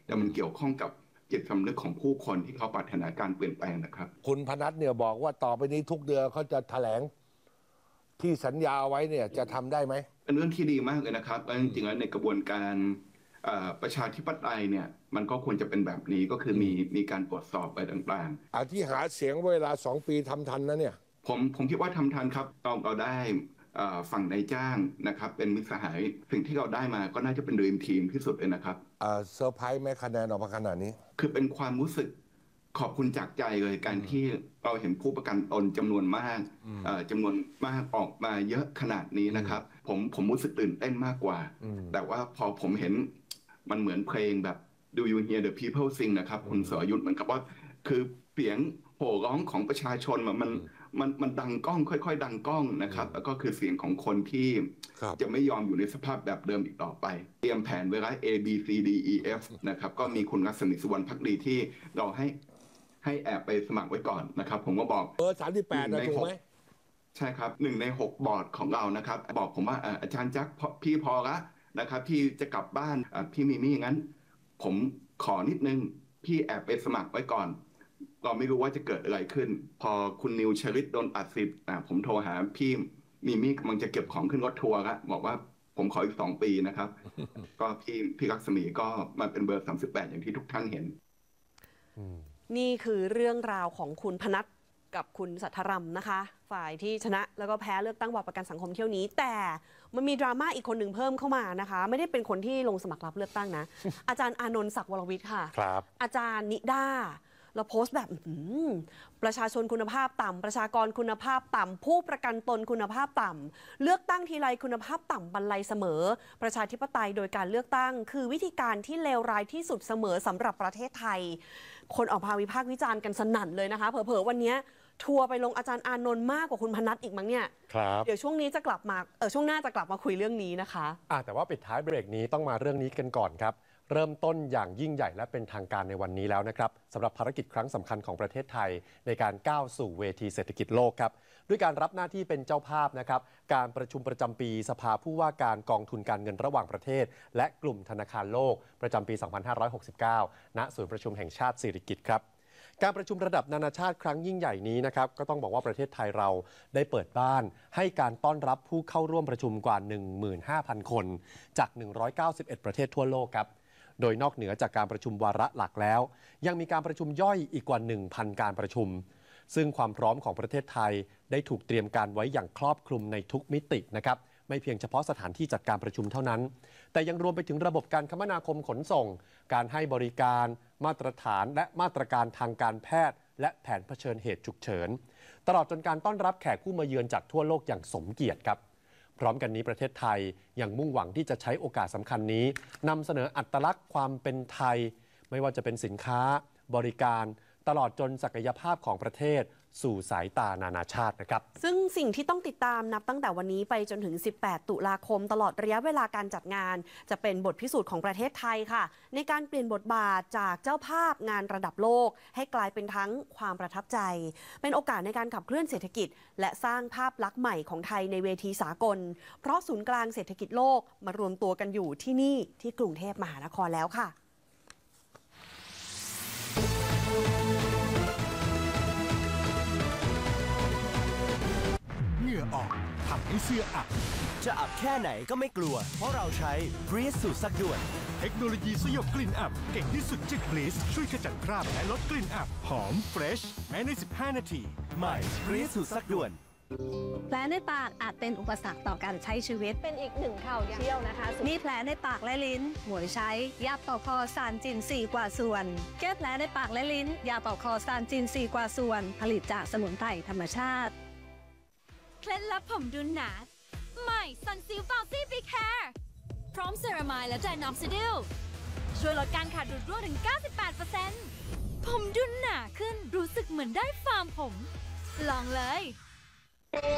แต่มันเกี่ยวข้องกับจิตสำนึกของผู้คนที่เขาปรารถนาการเปลี่ยนแปลงนะครับคุณพนัสเนี่ยบอกว่าต่อไปนี้ทุกเดือนเขาจะแถลงที่สัญญาไว้เนี่ยจะทำได้ไหมเป็นเรื่องที่ดีมากเลยนะครับและจริงๆแล้วในกระบวนการประชาธิปไตยเนี่ยมันก็ควรจะเป็นแบบนี้ก็คือมีการตรวจสอบไปต่างๆที่หาเสียงเวลา2 ปีทำทันนะเนี่ยผมคิดว่าทำทันครับเราได้ฝั่งนายจ้างนะครับเป็นมิตรสหายสิ่งที่เราได้มาก็น่าจะเป็นดีมทีมที่สุดเลยนะครับเซอร์ไพรส์ไหมคะแนนออกมาขนาดนี้คือเป็นความรู้สึกขอบคุณจากใจเลยการที่เราเห็นผู้ประกันตนจำนวนมากออกมาเยอะขนาดนี้นะครับผมรู้สึกตื่นเต้นมากกว่าแต่ว่าพอผมเห็นมันเหมือนเพลงแบบ Do you hear the people sing นะครับคุณสรยุทธเหมือนกับว่าคือเสียงโห่ร้องของประชาชนมันดังก้องค่อยๆดังก้องนะครับแล้วก็คือเสียงของคนที่จะไม่ยอมอยู่ในสภาพแบบเดิมอีกต่อไปเตรียมแผนไว้แล้ว A B C D E F นะครับก็มีคุณรัศมีสุวรรณภักดีที่เราให้แอบไปสมัครไว้ก่อนนะครับผมก็บอก 38นะถูกไหมใช่ครับ1 ใน 6บอร์ดของเรานะครับบอกผมว่าอาจารย์จักพี่พอละนะครับที่จะกลับบ้านพี่มีมี่งั้นผมขอนิดนึงพี่แอบไปสมัครไว้ก่อนเราไม่รู้ว่าจะเกิดอะไรขึ้นพอคุณนิวชริตโดนตัดสิทธิ์ผมโทรหาพี่มีมี่กำลังจะเก็บของขึ้นรถทัวร์แล้วบอกว่าผมขออีก2 ปีนะครับ ก็พี่รักษมีก็มาเป็นเบอร์38อย่างที่ทุกท่านเห็นนี่คือเรื่องราวของคุณพนัสกับคุณสัทธรัมนะคะฝ่ายที่ชนะแล้วก็แพ้เลือกตั้งบอร์ดประกันสังคมเที่ยวนี้แต่มันมีดราม่าอีกคนหนึ่งเพิ่มเข้ามานะคะไม่ได้เป็นคนที่ลงสมัครรับเลือกตั้งนะ อาจารย์อานนท์ศักดิ์วรวิทย์ค่ะครับอาจารย์นิด้าเราโพสต์แบบประชาชนคุณภาพต่ำประชากรคุณภาพต่ำผู้ประกันตนคุณภาพต่ำเลือกตั้งทีไรคุณภาพต่ำบรรลัยเสมอประชาธิปไตยโดยการเลือกตั้งคือวิธีการที่เลวร้ายที่สุดเสมอสำหรับประเทศไทยคนออกมาวิพากษ์วิจารณ์กันสนั่นเลยนะคะเผลอๆวันนี้ทัวร์ไปลงอาจารย์อานนท์มากกว่าคุณพนัสอีกมั้งเนี่ยเดี๋ยวช่วงนี้จะกลับมาช่วงหน้าจะกลับมาคุยเรื่องนี้นะคะแต่ว่าปิดท้ายเบรกนี้ต้องมาเรื่องนี้กันก่อนครับเริ่มต้นอย่างยิ่งใหญ่และเป็นทางการในวันนี้แล้วนะครับสำหรับภารกิจครั้งสำคัญของประเทศไทยในการก้าวสู่เวทีเศรษฐกิจโลกครับด้วยการรับหน้าที่เป็นเจ้าภาพนะครับการประชุมประจำปีสภาผู้ว่าการกองทุนการเงินระหว่างประเทศและกลุ่มธนาคารโลกประจำปี 2569 ณ ศูนย์ประชุมแห่งชาติสิริกิติ์ครับการประชุมระดับนานาชาติครั้งยิ่งใหญ่นี้นะครับก็ต้องบอกว่าประเทศไทยเราได้เปิดบ้านให้การต้อนรับผู้เข้าร่วมประชุมกว่า 15,000 คนจาก 191 ประเทศทั่วโลกครับโดยนอกเหนือจากการประชุมวาระหลักแล้วยังมีการประชุมย่อยอีกกว่า 1,000 การประชุมซึ่งความพร้อมของประเทศไทยได้ถูกเตรียมการไว้อย่างครอบคลุมในทุกมิตินะครับไม่เพียงเฉพาะสถานที่จัดการประชุมเท่านั้นแต่ยังรวมไปถึงระบบการคมนาคมขนส่งการให้บริการมาตรฐานและมาตรการทางการแพทย์และแผนเผชิญเหตุฉุกเฉินตลอดจนการต้อนรับแขกผู้มาเยือนจากทั่วโลกอย่างสมเกียรติครับพร้อมกันนี้ประเทศไทยยังมุ่งหวังที่จะใช้โอกาสสำคัญนี้นำเสนออัตลักษณ์ความเป็นไทยไม่ว่าจะเป็นสินค้าบริการตลอดจนศักยภาพของประเทศสู่สายตานานาชาตินะครับซึ่งสิ่งที่ต้องติดตามนับตั้งแต่วันนี้ไปจนถึง18 ตุลาคมตลอดระยะเวลาการจัดงานจะเป็นบทพิสูจน์ของประเทศไทยค่ะในการเปลี่ยนบทบาทจากเจ้าภาพงานระดับโลกให้กลายเป็นทั้งความประทับใจเป็นโอกาสในการขับเคลื่อนเศรษฐกิจและสร้างภาพลักษณ์ใหม่ของไทยในเวทีสากลเพราะศูนย์กลางเศรษฐกิจโลกมารวมตัวกันอยู่ที่นี่ที่กรุงเทพมหานครแล้วค่ะเหงื่อออกทำให้เสื้ออับจะอับแค่ไหนก็ไม่กลัวเพราะเราใช้ Breeze สูตรซักด่วนเทคโนโลยีสยบกลิ่นอับเก่งที่สุดจาก Breeze ช่วยขจัดคราบและลดกลิ่นอับหอมเฟรชแม้ใน15 นาทีใหม่ Breeze สูตรซักด่วนแผลในปากอาจเป็นอุปสรรคต่อการใช้ชีวิตเป็นอีกหนึ่งข่าวเชี่ยวนะคะมีแผลในปากและลิ้นหมวยใช้ยาปอกคอซานจิน4 กว่าส่วนแก้แผลในปากและลิ้นยาปอกคอซานจิน4 กว่าส่วนผลิตจากสมุนไพรธรรมชาติเคล็ดลับผมดูหนาใหม่ Sunsilk Bouncy Big Hair พร้อมเซรามายและไดนอมซิดิลช่วยลดการขาดหลุดร่วงถึง 98% ผมดูหนาขึ้นรู้สึกเหมือนได้ฟาร์มผมลองเลย